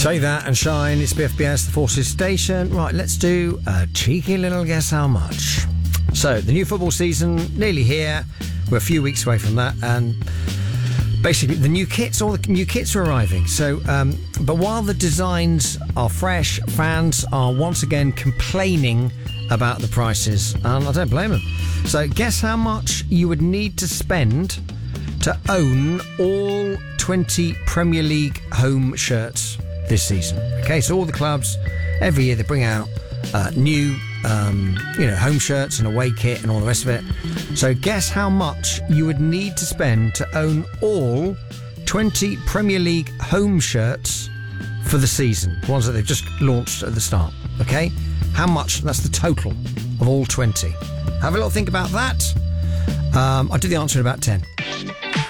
Take that and shine. It's BFBS, the Forces Station. Right, let's do a cheeky little guess how much. So, the new football season, nearly here. We're a few weeks away from that. And basically, all the new kits are arriving. So, but while the designs are fresh, fans are once again complaining about the prices. And I don't blame them. So, guess how much you would need to spend to own all 20 Premier League home shirts this season. Okay, so all the clubs, every year they bring out new, home shirts and away kit and all the rest of it. So guess how much you would need to spend to own all 20 Premier League home shirts for the season, ones that they've just launched at the start. Okay, how much? That's the total of all 20. Have a little think about that. I'll do the answer in about 10.